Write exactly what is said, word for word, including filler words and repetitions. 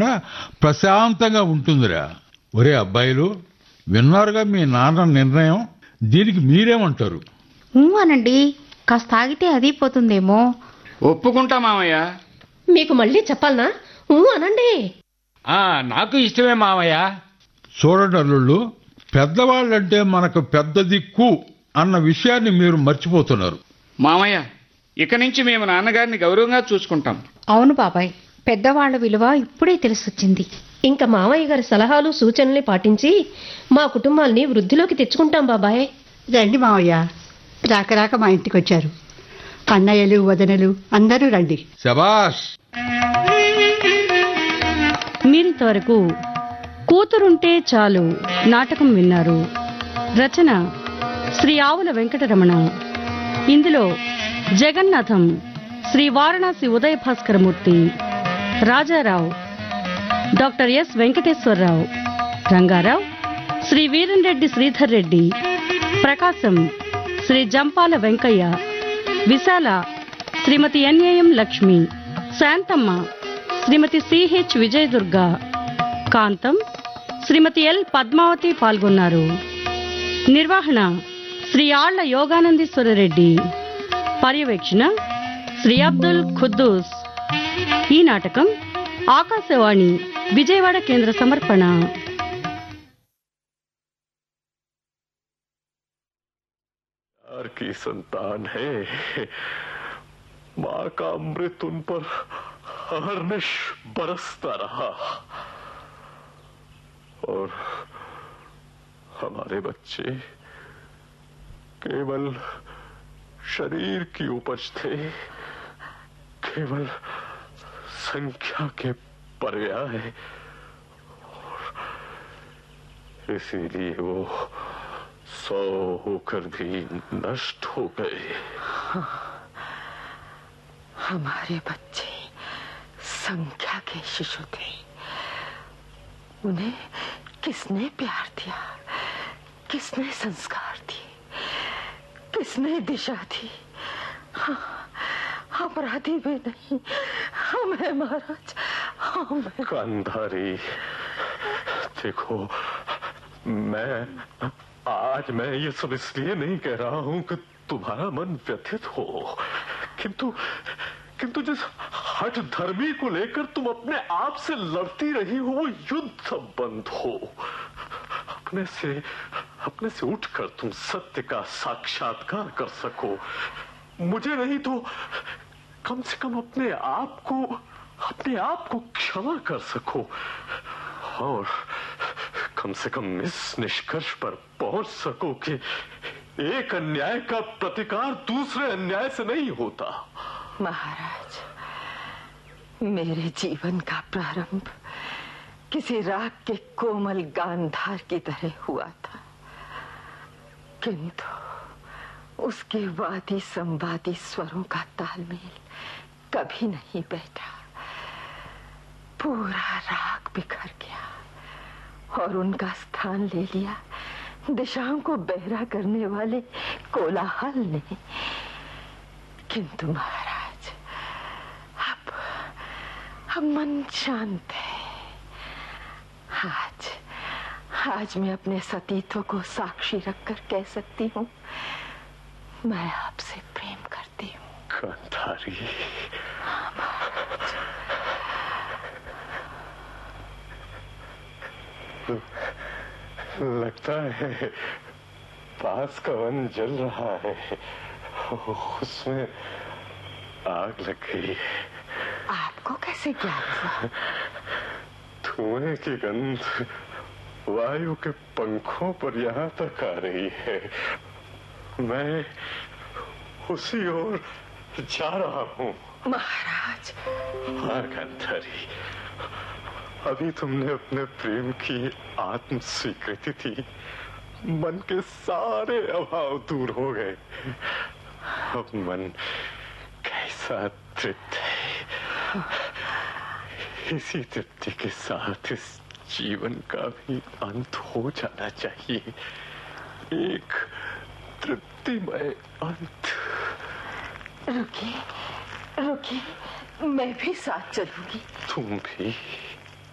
గడిపినా ప్రశాంతంగా ఉంటుందిరా. ఒరే అబ్బాయిలు, విన్నారుగా మీ నాన్న నిర్ణయం, దీనికి మీరేమంటారు? అనండి, కాస్త ఆగితే అది పోతుందేమో. ఒప్పుకుంటా మామయ్య. మీకు మళ్ళీ చెప్పాలనా? అనండి. నాకు ఇష్టమే మామయ్య. చూడండి అల్లుళ్ళు, పెద్దవాళ్ళంటే మనకు పెద్ద దిక్కు అన్న విషయాన్ని మీరు మర్చిపోతున్నారు. మామయ్య, ఇక నుంచి మేము నాన్నగారిని గౌరవంగా చూసుకుంటాం. అవును బాబాయ్, పెద్దవాళ్ల విలువ ఇప్పుడే తెలిసొచ్చింది. ఇంకా మామయ్య గారి సలహాలు సూచనల్ని పాటించి మా కుటుంబాల్ని వృద్ధిలోకి తెచ్చుకుంటాం బాబాయ్. రండి మావయ్య, రాక రాక మా ఇంటికి వచ్చారు. అన్నయ్యలు వదనలు అందరూ రండి. శబాష్. మీరింతవరకు కూతురుంటే చాలు నాటకం విన్నారు. రచన శ్రీ ఆవుల వెంకటరమణ. ఇందులో జగన్నాథం శ్రీ వారణాసి ఉదయ భాస్కరమూర్తి, రాజారావు డాక్టర్ ఎస్ వెంకటేశ్వరరావు, రంగారావు శ్రీ వీరంరెడ్డి శ్రీధర్ రెడ్డి, ప్రకాశం శ్రీ జంపాల వెంకయ్య, విశాల శ్రీమతి ఎన్ఏఎం లక్ష్మి, శాంతమ్మ శ్రీమతి సిహెచ్ విజయదుర్గ, కాంతం శ్రీమతి ఎల్ పద్మావతి పాల్గొన్నారు. నిర్వహణ శ్రీ ఆళ్ల యోగానందీశ్వరరెడ్డి, పర్యవేక్షణ శ్రీ అబ్దుల్ ఖుద్దూస్. ఈ నాటకం ఆకాశవాణి విజయవాడ కేంద్ర సమర్పణ. प्यार की संतान है, माँ का अमृत उन पर हरनिश बरसता रहा और हमारे बच्चे केवल शरीर की उपज थे, केवल संख्या के पर्याय, इसीलिए वो सौ होकर भी नष्ट हो गए। हाँ, हमारे बच्चे संख्या के शिशु थे। उन्हें किसने प्यार दिया, किसने संस्कार दिए, किसने दिशा दी? हाँ, अपराधी भी नहीं हम हैं महाराज, हम हैं। गांधारी, देखो, मैं आज मैं ये सब इसलिए नहीं कह रहा हूं कि तुम्हारा मन व्यथित हो, किंतु किंतु जिस हठ धर्मी को लेकर तुम अपने आप से लड़ती रही हो, वो युद्ध बंद हो। अपने से अपने से उठकर तुम सत्य का साक्षात्कार कर सको। मुझे नहीं तो कम से कम अपने आप को अपने आप को क्षमा कर सको और कम से कम इस निष्कर्ष पर पहुंच सको कि एक अन्याय का प्रतिकार दूसरे अन्याय से नहीं होता। महाराज, मेरे जीवन का प्रारंभ किसी राग के कोमल गांधार की तरह हुआ था, किंतु उसके वादी संवादी स्वरों का तालमेल कभी नहीं बैठा। पूरा राग बिखर गया और उनका स्थान ले लिया दिशाओं को बहरा करने वाले कोलाहल ने। किंतु महाराज, अब अब मन शांत है। आज आज मैं अपने सतीत्व को साक्षी रखकर कह सकती हूँ, मैं आपसे प्रेम करती हूँ। गांधारी, लगता है पास का वन जल रहा है, उसमें आग लग गई। आपको कैसे ज्ञान हुआ? धुएं की गंध वायु के पंखों पर यहाँ तक आ रही है। मैं उसी ओर जा रहा हूँ। महाराज। हाँ गांधारी, अभी तुमने अपने प्रेम की आत्म स्वीकृति थी, मन के सारे अभाव दूर हो गए। अब मन कैसा तृप्त है। इसी तृप्ति के साथ इस जीवन का भी अंत हो जाना चाहिए, एक तृप्तिमय अंत। रुकिए रुकिए, मैं भी साथ चलूंगी। तुम भी?